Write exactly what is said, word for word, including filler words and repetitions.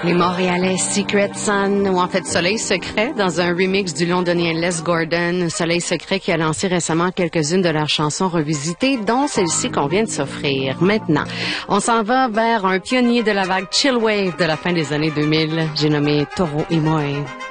Les Montréalais Secret Sun, ou en fait Soleil Secret, dans un remix du londonien Les Gordon. Soleil Secret qui a lancé récemment quelques-unes de leurs chansons revisitées, dont celle-ci qu'on vient de s'offrir. Maintenant, on s'en va vers un pionnier de la vague Chill Wave de la fin des années deux mille. J'ai nommé Toro y Moi.